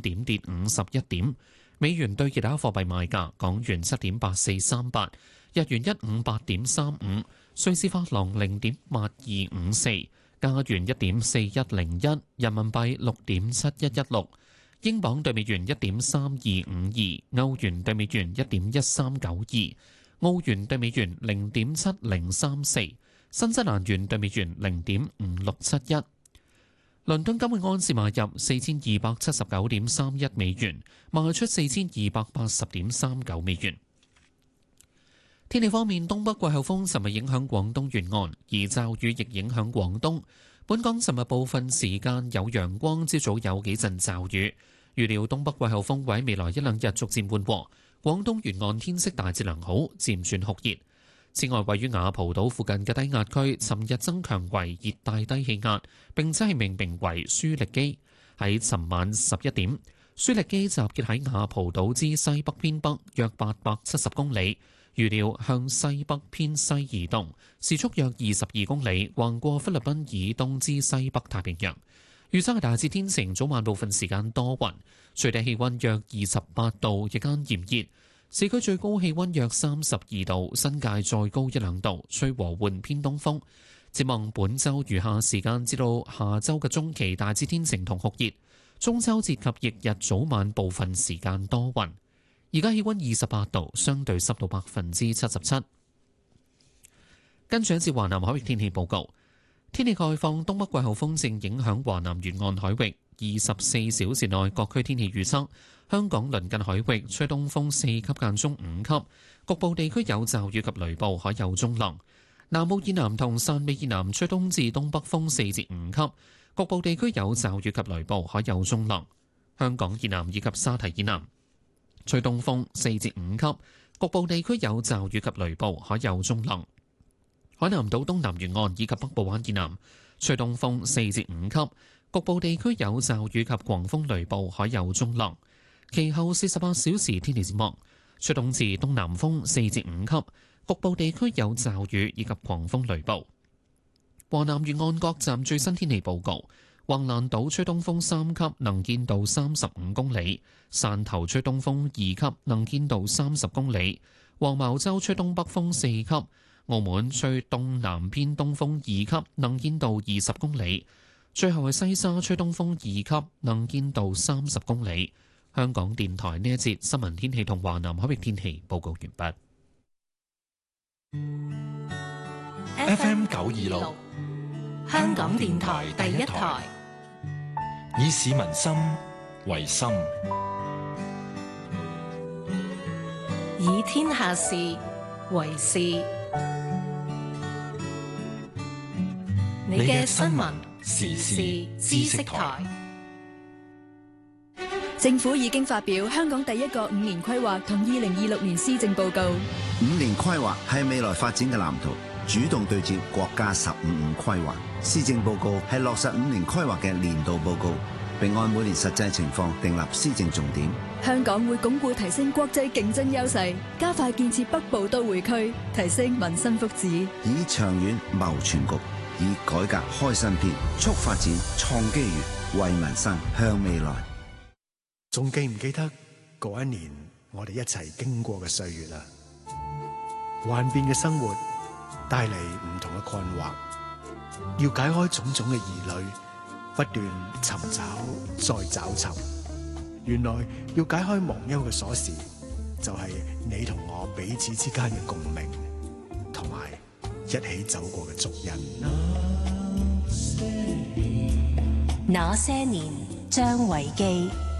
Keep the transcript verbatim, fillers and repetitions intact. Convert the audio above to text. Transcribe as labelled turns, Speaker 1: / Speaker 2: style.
Speaker 1: 點，跌五十一點。美元對其他貨幣賣價：港元七點八四三八，日元一五八點三五，瑞士法郎零點八二五四，加元一點四一零一，人民幣六點七一一六，英鎊對美元一點三二五二，歐元對美元一點一三九二，澳元對美元零點七零三四，新西蘭元對美元零點五六七一。倫敦金每安士買入四千二百七十九點三一美元，賣出四千二百八十點三九美元。天氣方面，東北季候風尋日影響廣東沿岸，而驟雨亦影響廣東。本港尋日部分時間有陽光，朝早有幾陣驟雨。預料東北季候風會喺未來一兩日逐漸緩和，廣東沿岸天色大致良好，漸轉酷熱。此外，位於雅蒲島附近嘅低壓區，尋日增強為熱帶低氣壓，並且係命名為舒力基。喺尋晚十一點，舒力基集結喺雅蒲島之西北偏北約八百七十公里，預料向西北偏西移動，時速約二十二公里，橫過菲律賓以東之西北太平洋。預測係大致天晴，早晚部分時間多雲，最低氣温約二十八度，日間炎熱。市區最高氣温約三十二度，新界再高一兩度，吹和緩偏東風。展望本週餘下時間至到下週嘅中期，大致天晴同酷熱。中秋節及翌日早晚部分時間多雲。而家氣温二十八度，相對濕度百分之七十七。跟住一節華南海域天氣報告。天氣概況，東北季候風正影響華南沿岸海域。二十四小時內各區天氣預測：香港鄰近海域吹東風四級間中五級，局部地區有驟雨及雷暴，海有中浪。南澳以南同汕尾以南吹東至東北風四至五級，局部地區有驟雨及雷暴，海有中浪。香港以南以及沙堤以南吹東風四至五級，局部地區有驟雨及雷暴，海有中浪。海南島東南沿岸以及北部灣以南吹東風四至五級，局部地區有驟雨及狂風雷暴，海有中浪。其後四十八小時天氣展望，吹東至東南風四至五級，局部地區有驟雨以及狂風雷暴。華南沿岸各站最新天氣報告：橫瀾島吹東風三級，能見度三十五公里；汕頭吹東風二級，能見度三十公里；黃茅洲吹東北風四級；澳門吹東南偏東風二級，能見度二十公里。最後係西沙吹東風二級，能見度三十公里。香港電台呢一節新聞天氣同華南海域天氣報告完畢。
Speaker 2: F M 九二六，香港電台第一台，以市民心為心，
Speaker 3: 以天下事為事。你嘅新聞時事知識台。
Speaker 4: 政府已經發表香港第一個五年規劃同二零二六年施政報告。
Speaker 5: 五年規劃係未來發展嘅藍圖，主動對接國家十五五規劃。施政報告係落實五年規劃嘅年度報告，並按每年實際情況訂立施政重點。
Speaker 4: 香港會鞏固提升國際競爭優勢，加快建設北部都會區，提升民生福祉，
Speaker 5: 以長遠謀全局，以改革開新篇，促發展創機遇，為民生向未來。
Speaker 6: 仲記唔記得嗰一年我哋一齊經過嘅歲月啊？幻變嘅生活帶嚟唔同嘅困惑，要解開種種嘅疑慮，不斷尋找再找尋。原來要解開忘憂嘅鎖匙，就係你同我彼此之間嘅共鳴，同埋一起走過嘅足印。
Speaker 3: 那些年，張維基。